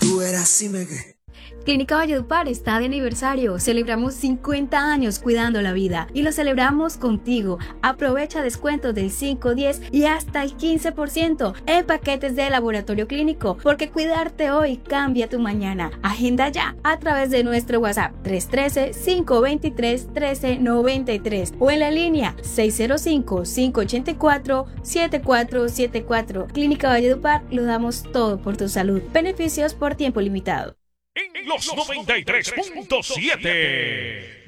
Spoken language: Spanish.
tú verás si me... Clínica Valledupar está de aniversario. Celebramos 50 años cuidando la vida y lo celebramos contigo. Aprovecha descuentos del 5, 10 y hasta el 15% en paquetes de laboratorio clínico, porque cuidarte hoy cambia tu mañana. Agenda ya a través de nuestro WhatsApp 313-523-1393 o en la línea 605-584-7474. Clínica Valledupar, lo damos todo por tu salud. Beneficios por tiempo limitado. En los 93.7,